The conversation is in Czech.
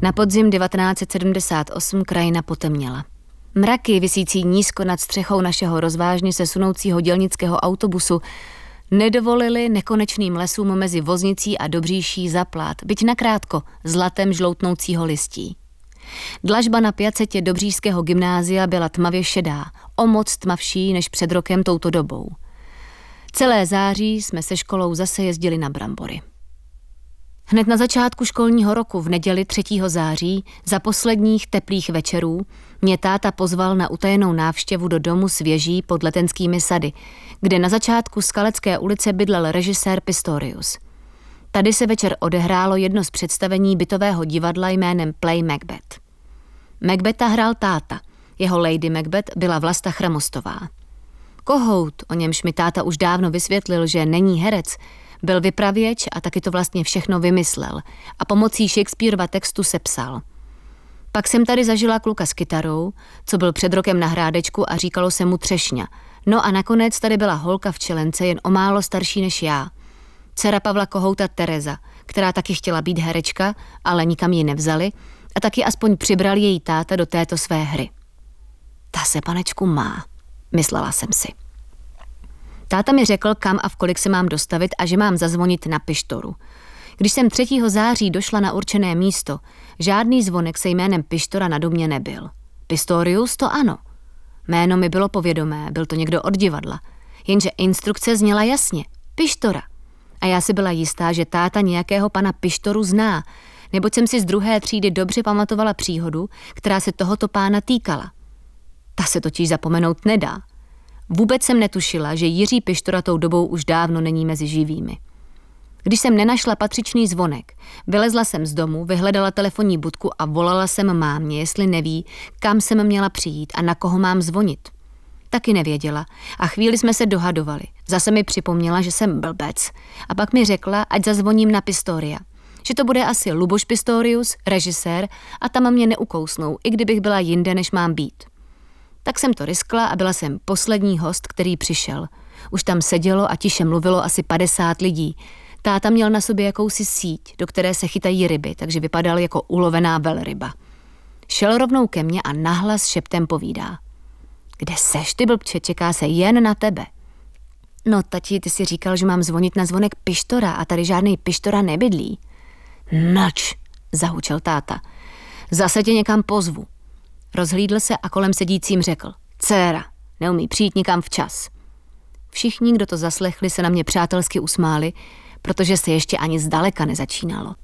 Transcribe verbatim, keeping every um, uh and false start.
Na podzim devatenáct set sedmdesát osm krajina potemněla. Mraky, visící nízko nad střechou našeho rozvážně se sunoucího dělnického autobusu, nedovolili nekonečným lesům mezi Voznicí a Dobříší zaplát, byť nakrátko, zlatem žloutnoucího listí. Dlažba na piacetě Dobříšského gymnázia byla tmavě šedá, o moc tmavší než před rokem touto dobou. Celé září jsme se školou zase jezdili na brambory. Hned na začátku školního roku v neděli třetího září za posledních teplých večerů mě táta pozval na utajenou návštěvu do domu s věží pod Letenskými sady, kde na začátku Skalecké ulice bydlel režisér Pistorius. Tady se večer odehrálo jedno z představení bytového divadla jménem Play Macbeth. Macbetha hrál táta, jeho Lady Macbeth byla Vlasta Chramostová. Kohout, o němž mi táta už dávno vysvětlil, že není herec, byl vypravěč a taky to vlastně všechno vymyslel a pomocí Shakespearova textu sepsal. Pak jsem tady zažila kluka s kytarou, co byl před rokem na Hrádečku a říkalo se mu Třešňa. No a nakonec tady byla holka v čelence jen o málo starší než já. Dcera Pavla Kohouta Tereza, která taky chtěla být herečka, ale nikam ji nevzali a taky aspoň přibral její táta do této své hry. Ta se, panečku, má, myslela jsem si. Táta mi řekl, kam a v kolik se mám dostavit a že mám zazvonit na Pištoru. Když jsem třetího září došla na určené místo, žádný zvonek se jménem Pištora na domě nebyl. Pistorius to ano. Jméno mi bylo povědomé, byl to někdo od divadla. Jenže instrukce zněla jasně. Pištora. A já si byla jistá, že táta nějakého pana Pištoru zná, neboť jsem si z druhé třídy dobře pamatovala příhodu, která se tohoto pána týkala. Ta se totiž zapomenout nedá. Vůbec jsem netušila, že Jiří Pištora tou dobou už dávno není mezi živými. Když jsem nenašla patřičný zvonek, vylezla jsem z domu, vyhledala telefonní budku a volala jsem mámě, jestli neví, kam jsem měla přijít a na koho mám zvonit. Taky nevěděla a chvíli jsme se dohadovali. Zase mi připomněla, že jsem blbec a pak mi řekla, ať zazvoním na Pistoria. Že to bude asi Luboš Pistorius, režisér a tam mě neukousnou, i kdybych byla jinde, než mám být. Tak jsem to riskla a byla jsem poslední host, který přišel. Už tam sedělo a tiše mluvilo asi padesát lidí. Táta měl na sobě jakousi síť, do které se chytají ryby, takže vypadal jako ulovená velryba. Šel rovnou ke mně a nahlas šeptem povídá. Kde seš, ty blbče, čeká se jen na tebe. No tati, ty si říkal, že mám zvonit na zvonek Pištora a tady žádný Pištora nebydlí. Mlč, zahučel táta. Zase tě někam pozvu. Rozhlídl se a kolem sedícím řekl. Dcéra, neumí přijít nikam včas. Všichni, kdo to zaslechli, se na mě přátelsky usmáli, protože se ještě ani zdaleka nezačínalo.